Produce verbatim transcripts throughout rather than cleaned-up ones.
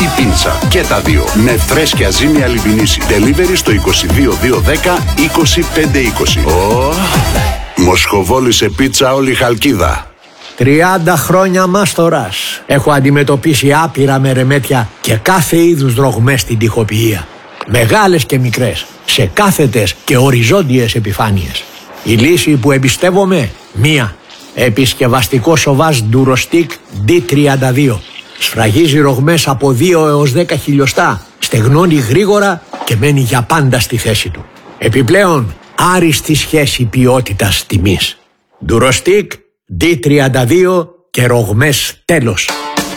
ή πίτσα. Και τα δύο. Με φρέσκια ζύμη Αλιμπινίση. Delivery στο είκοσι δύο δύο δέκα είκοσι πέντε είκοσι. Oh. Μοσχοβόλη σε πίτσα όλη η Χαλκίδα. τριάντα χρόνια μάστορας. Έχω αντιμετωπίσει άπειρα μερεμέτια και κάθε είδους δρογμές στην τοιχοποιία. Μεγάλες και μικρές, σε κάθετες και οριζόντιες επιφάνειες. Η λύση που εμπιστεύομαι, μία. Επισκευαστικό σοβάζ Durostic ντι τριάντα δύο. Σφραγίζει ρογμές από δύο έως δέκα χιλιοστά, στεγνώνει γρήγορα και μένει για πάντα στη θέση του. Επιπλέον, άριστη σχέση ποιότητας τιμής. Durostic ντι τριάντα δύο και ρογμές τέλος.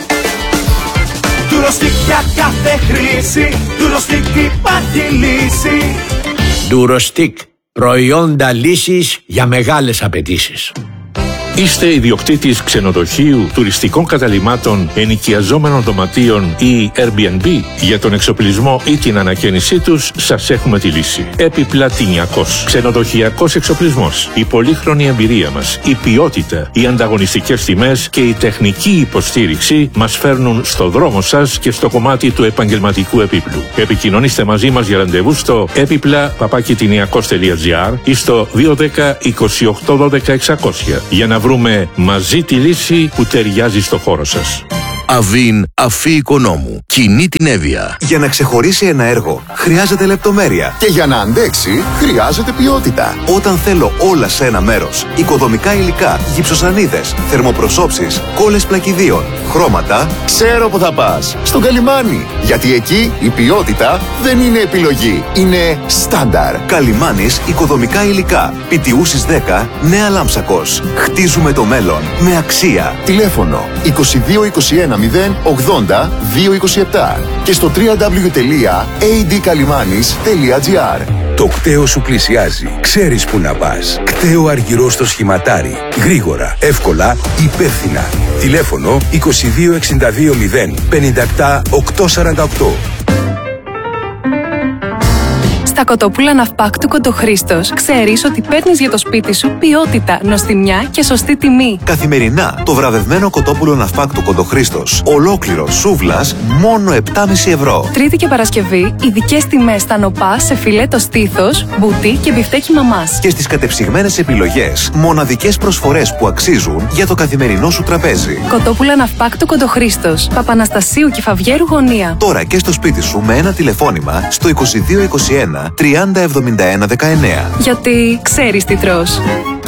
Durostic για κάθε χρήση, Durostic υπάρχει λύση. Durostic, προϊόντα λύσης για μεγάλες απαιτήσεις. Είστε ιδιοκτήτης ξενοδοχείου, τουριστικών καταλυμάτων, ενοικιαζόμενων δωματίων ή Airbnb? Για τον εξοπλισμό ή την ανακαίνισή τους σας έχουμε τη λύση. Επιπλατινιακός ξενοδοχειακός εξοπλισμός. Η πολύχρονη εμπειρία μας, η ποιότητα, οι ανταγωνιστικές τιμές και η τεχνική υποστήριξη μας φέρνουν στο δρόμο σας και στο κομμάτι του επαγγελματικού επίπλου. Επικοινωνήστε μαζί μας για ραντεβού στο έπιπλα παπάκι τινιακός τελεία τζι άρ ή στο δύο ένα μηδέν είκοσι οκτώ δώδεκα εξακόσια για να βρούμε μαζί τη λύση που ταιριάζει στο χώρο σας. Αβίν Αφή Οικονόμου. Κινεί την Εύβοια. Για να ξεχωρίσει ένα έργο χρειάζεται λεπτομέρεια. Και για να αντέξει χρειάζεται ποιότητα. Όταν θέλω όλα σε ένα μέρος, οικοδομικά υλικά, γυψοσανίδες, θερμοπροσώψεις, κόλλες πλακιδίων, χρώματα, ξέρω που θα πας. Στον Καλιμάνι. Γιατί εκεί η ποιότητα δεν είναι επιλογή. Είναι στάνταρ. Καλιμάνις οικοδομικά υλικά. Πιτιούσης δέκα, Νέα Λάμψακος. Χτίζουμε το μέλλον με αξία. Τηλέφωνο είκοσι δύο είκοσι ένα μηδέν ογδόντα δύο είκοσι επτά και στο double-u double-u double-u τελεία έι ντι καλιμάνις τελεία τζι άρ. Το κταίο σου πλησιάζει. Ξέρεις που να πας. Κταίο Αργυρό στο Σχηματάρι. Γρήγορα, εύκολα, υπεύθυνα. Τηλέφωνο είκοσι δύο εξήντα δύο μηδέν πενήντα επτά οκτακόσια σαράντα οκτώ. Στα κοτόπουλα Ναυπάκτου Κοντοχρήστος ξέρεις ότι παίρνεις για το σπίτι σου ποιότητα, νοστιμιά και σωστή τιμή. Καθημερινά το βραβευμένο κοτόπουλο Ναυπάκτου Κοντοχρήστος, ολόκληρο σούβλας, μόνο επτά κόμμα πέντε ευρώ. Τρίτη και Παρασκευή, ειδικές τιμές στα νοπά σε φιλέτο στήθος, μπουτί και μπιφτέκι μαμάς. Και στις κατεψυγμένες επιλογές, μοναδικές προσφορές που αξίζουν για το καθημερινό σου τραπέζι. Κοτόπουλα Ναυπάκτου Κοντοχρήστος, Παπαναστασίου και Φαβιέρου γωνία. Τώρα και στο σπίτι σου με ένα τηλεφώνημα στο είκοσι δύο είκοσι ένα τριάντα εβδομήντα ένα δεκαεννέα. Γιατί ξέρεις τι τρως.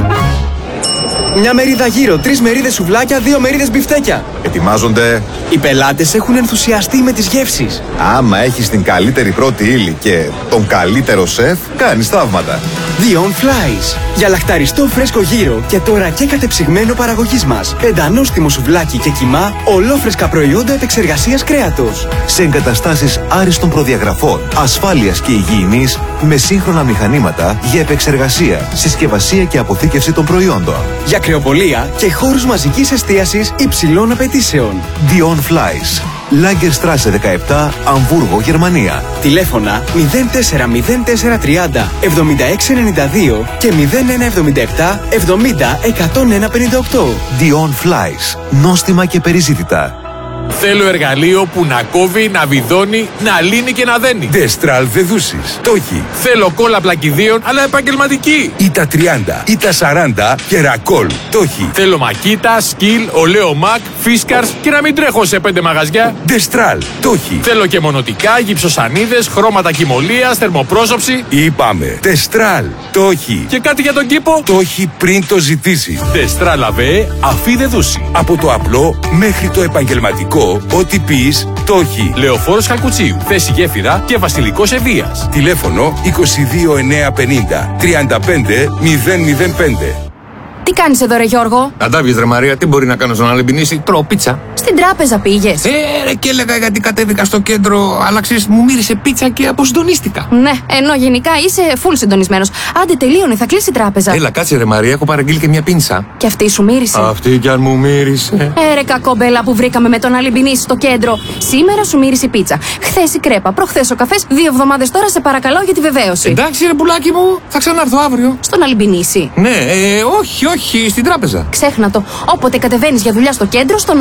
Μια μερίδα γύρο, τρεις μερίδες σουβλάκια, δύο μερίδες μπιφτέκια. Ετοιμάζονται. Οι πελάτες έχουν ενθουσιαστεί με τις γεύσεις. Άμα έχεις την καλύτερη πρώτη ύλη και τον καλύτερο σεφ, κάνεις θαύματα. Dion Flies. Για λαχταριστό φρέσκο γύρο και τώρα και κατεψυγμένο παραγωγής μας. Πεντανόστιμο σουβλάκι και κιμά, ολόφρεσκα προϊόντα επεξεργασίας κρέατος. Σε εγκαταστάσεις άριστων προδιαγραφών, ασφάλειας και υγιεινής, με σύγχρονα μηχανήματα για επεξεργασία, συσκευασία και αποθήκευση των προϊόντων. Για κρεοπολία και χώρους μαζικής εστίασης υψηλών απαιτήσεων. Dion Flies. Lagerstraße δεκαεπτά, Αμβούργο, Γερμανία. Τηλέφωνα μηδέν τέσσερα μηδέν τέσσερα τριάντα εβδομήντα έξι ενενήντα δύο και μηδέν ένα εβδομήντα επτά εβδομήντα εκατόν ένα πενήντα οκτώ. Dion Flies. Νόστιμα και περιζήτητα. Θέλω εργαλείο που να κόβει, να βιδώνει, να λύνει και να δένει. Ντεστράλ Δεδούσης. Το έχει. Θέλω κόλλα πλακιδίων, αλλά επαγγελματική. Ή τα τριάντα, ή τα σαράντα και ρακόλ. Το έχει. Θέλω μακίτα, σκυλ, ολέο μακ, φίσκαρς και να μην τρέχω σε πέντε μαγαζιά. Ντεστράλ. Το έχει. Θέλω και μονοτικά, γυψοσανίδες, χρώματα κοιμωλίας, θερμοπρόσωψη. Είπαμε. Ντεστράλ. Το έχει. Και κάτι για τον κήπο. Το έχει πριν το ζητήσει. Ντεστράλ αβέ, Αφή Δεδούση. Από το απλό μέχρι το επαγγελματικό. Ό,τι πεις, το έχει. Λεωφόρος Χαλκουτσίου, θέση γέφυρα και Βασιλικός Ευβίας. Τηλέφωνο είκοσι δύο εννιακόσια πενήντα τριάντα πέντε μηδέν μηδέν πέντε. Τι κάνεις εδώ ρε Γιώργο? Να τα βγεις ρε Μαρία, τι μπορεί να κάνω στον Αλεμπινίση? Τρώω πίτσα. Στην τράπεζα πήγες? Ε, ρε, και έλεγα γιατί κατέβηκα στο κέντρο, αλλά ξέρεις, μου μύρισε πίτσα και αποσυντονίστηκα. Ναι, ενώ γενικά είσαι full συντονισμένος. Άντε τελείωνε, θα κλείσει η τράπεζα. Έλα, κάτσε ρε Μαρία, έχω παραγγείλει και μια πίνσα. Και αυτή σου μύρισε? Αυτή κι αν μου μύρισε. Ε, ρε κακόμπελα που βρήκαμε με τον Αλεμπινίση στο κέντρο. Σήμερα σου μύρισε η πίτσα. Χθες η κρέπα, προχθές ο καφές, δύο εβδομάδες τώρα σε παρακαλώ για τη βεβαίωση. Εντάξει ρε πουλάκι μου, θα ξανάρθω αύριο. Στον Αλεμπινίση? Ναι, ε, όχι, όχι, στην τράπεζα. Ξέχνα το. Όποτε κατεβαίνεις για δουλειά στο κέντρο, στον Αλεμπινίση.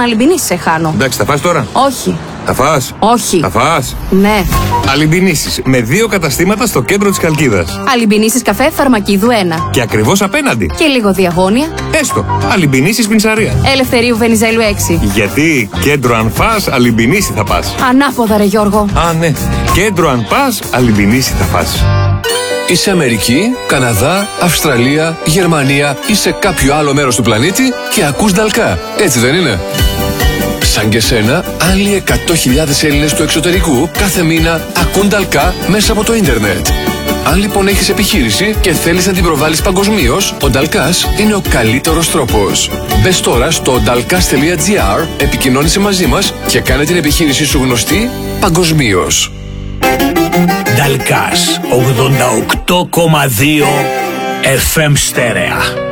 σε χάνω. Εντάξει, θα φας τώρα. Όχι. Θα φας. Όχι. Θα φας. Ναι. Αλυμπινήσεις με δύο καταστήματα στο κέντρο της Χαλκίδας. Αλυμπινήσεις καφέ Φαρμακίδου ένα. Και ακριβώς απέναντι. Και λίγο διαγώνια. Έστω. Αλυμπινήσεις Πινσαρία. Ελευθερίου Βενιζέλου έξι. Γιατί κέντρο αν φας, Αλυμπινήσι θα πας. Ανάποδα ρε Γιώργο. Α, ναι. Κέντρο αν πας, Αλυμπινήσι θα πας. Είσαι Αμερική, Καναδά, Αυστραλία, Γερμανία ή σε κάποιο άλλο μέρος του πλανήτη και ακούς Νταλκά. Έτσι δεν είναι? Σαν και σένα, άλλοι εκατό χιλιάδες Έλληνες του εξωτερικού κάθε μήνα ακούν Νταλκά μέσα από το ίντερνετ. Αν λοιπόν έχεις επιχείρηση και θέλεις να την προβάλλεις παγκοσμίως, ο Νταλκάς είναι ο καλύτερος τρόπος. Μπες τώρα στο νταλκάς τελεία τζι άρ, επικοινώνησε μαζί μας και κάνε την επιχείρησή σου γνωστή παγκοσμίως. Νταλκάς ογδόντα οκτώ κόμμα δύο εφ εμ στέρεα.